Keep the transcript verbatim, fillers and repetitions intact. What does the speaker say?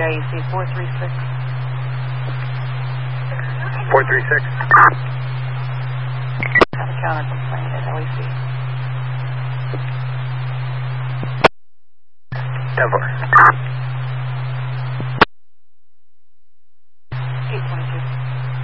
I E C four three six. four three six. Have a counter complaint at L E C. ten four.